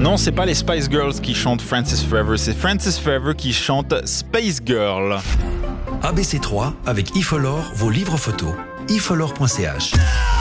Non, c'est pas les Spice Girls qui chantent Francis Forever, c'est Francis Forever qui chante Space Girl. ABC3 avec iFolor, vos livres photos. ifolor.ch.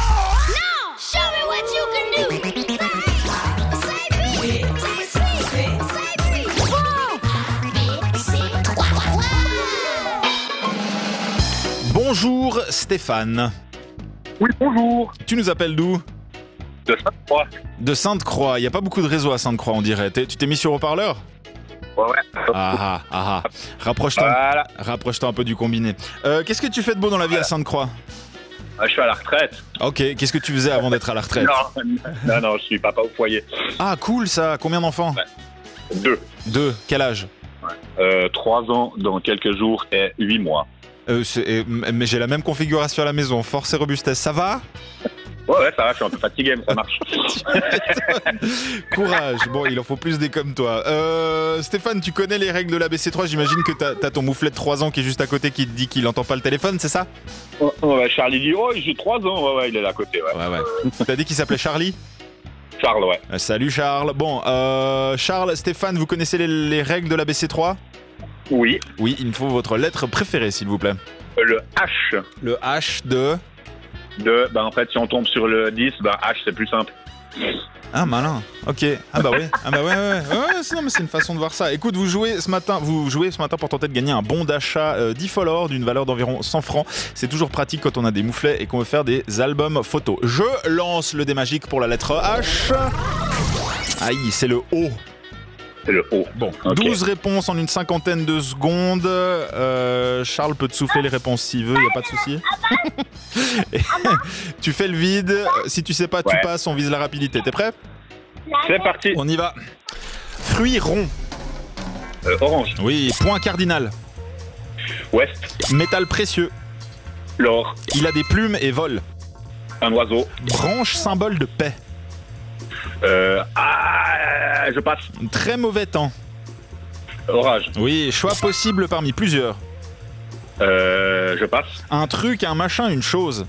Bonjour Stéphane. Oui, bonjour. Tu nous appelles d'où ? De Sainte-Croix. De Sainte-Croix. Il n'y a pas beaucoup de réseau à Sainte-Croix, on dirait. Tu t'es mis sur haut-parleur ? Ouais. Ah. Rapproche-toi Voilà. rapproche-toi un peu du combiné. Qu'est-ce que tu fais de beau dans la vie à Sainte-Croix ? Je suis à la retraite. Ok, qu'est-ce que tu faisais avant d'être à la retraite ? Non, je suis papa au foyer. Ah, cool ça. Combien d'enfants ? 2. 2. Quel âge ? 3 ans dans quelques jours et 8 mois. Mais j'ai la même configuration à la maison. Force et robustesse, ça va ? Ouais, ça va, je suis un peu fatigué, mais ça marche. Courage. Bon, il en faut plus des comme toi. Stéphane, tu connais les règles de l'ABC3 ? J'imagine que t'as ton mouflet de 3 ans qui est juste à côté qui te dit qu'il entend pas le téléphone, c'est ça ? Charlie dit, j'ai 3 ans. Ouais, il est là à côté, ouais. Ouais. T'as dit qu'il s'appelait Charlie ? Charles, ouais. Salut Charles. Bon, Charles, Stéphane, vous connaissez les règles de l'ABC3 ? Oui. Oui, il me faut votre lettre préférée, s'il vous plaît. Le H. Le H de... En fait, si on tombe sur le 10, H, c'est plus simple. Ah, malin. Ok. Ah bah ouais. Ouais, non, mais c'est une façon de voir ça. Écoute, vous jouez ce matin pour tenter de gagner un bon d'achat d'iFolor d'une valeur d'environ 100 francs. C'est toujours pratique quand on a des mouflets et qu'on veut faire des albums photos. Je lance le dé magique pour la lettre H. Aïe, c'est le O. C'est le O. Bon, Okay. 12 réponses en une cinquantaine de secondes. Charles peut te souffler les réponses s'il veut, il n'y a pas de souci. Tu fais le vide. Si tu sais pas, tu passes, on vise la rapidité. T'es prêt ? C'est parti. On y va. Fruit rond. Orange. Oui, point cardinal. Ouest. Métal précieux. L'or. Il a des plumes et vole. Un oiseau. Branche symbole de paix. Je passe. Très mauvais temps. Orage. Oui, choix possible parmi plusieurs. Je passe. Un truc, un machin, une chose.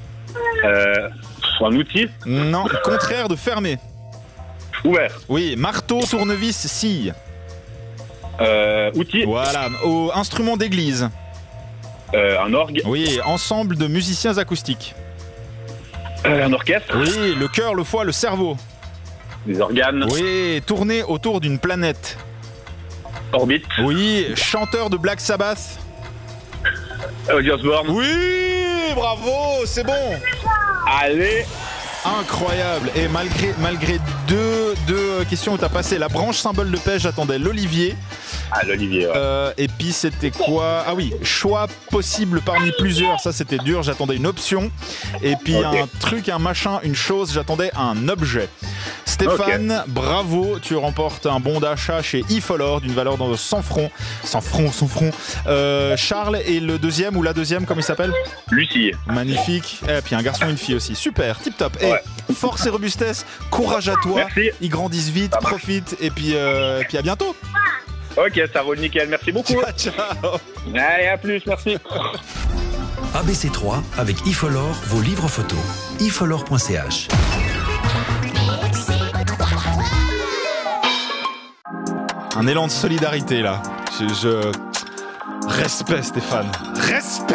Un outil. Non, contraire de fermer. Ouvert. Oui, marteau, tournevis, scie. Outil. Voilà, instrument d'église. Un orgue. Oui, ensemble de musiciens acoustiques. Un orchestre. Oui, le cœur, le foie, le cerveau. Des organes. Oui, tourner autour d'une planète. Orbite. Oui, chanteur de Black Sabbath. Ozzy Osbourne. Oui, bravo, c'est bon. Allez. Incroyable. Et malgré deux questions où t'as passé la branche symbole de paix, j'attendais l'olivier. Ah, l'olivier, ouais. Et puis c'était quoi ? Ah oui, choix possible parmi plusieurs, ça c'était dur, j'attendais une option. Et puis un truc, un machin, une chose, j'attendais un objet. Stéphane, bravo, tu remportes un bon d'achat chez iFolor d'une valeur de 100 francs. 100 francs. Charles et le deuxième ou la deuxième, comment il s'appelle ? Lucie. Magnifique. Et puis un garçon et une fille aussi. Super, tip top. Et force et robustesse, courage à toi. Merci. Ils grandissent vite, profite et puis à bientôt. Ok, ça roule nickel, merci beaucoup. Ciao. Allez, à plus, merci. ABC3 avec iFolor, vos livres photos. ifolor.ch. Un élan de solidarité là. Respect Stéphane. Respect.